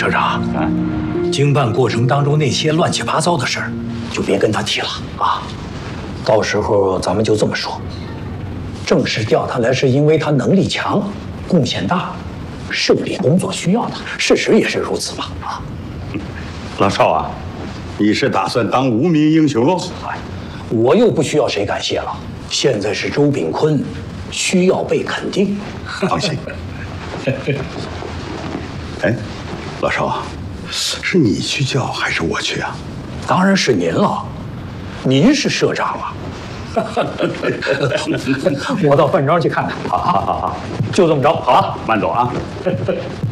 社长，经办过程当中那些乱七八糟的事儿，就别跟他提了啊。到时候咱们就这么说，正式调他来是因为他能力强，贡献大，是我工作需要的，事实也是如此嘛啊。 老少啊，你是打算当无名英雄喽？ 我又不需要谁感谢了，现在是周炳坤需要被肯定。 放心。哎，老少啊，是你去叫还是我去啊？ 当然是您了，您是社长啊。我到饭庄去看看。好，就这么着，好了， 慢走啊。